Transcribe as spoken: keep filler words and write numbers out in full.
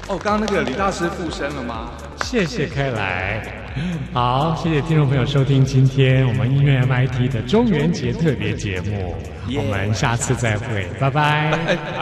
哦，刚刚那个李大师附身了吗？ 谢谢开来。好，谢谢听众朋友收听今天我们音乐 M I T 的中元节特别节目， Yeah. 我们下次再会，拜拜。 拜拜。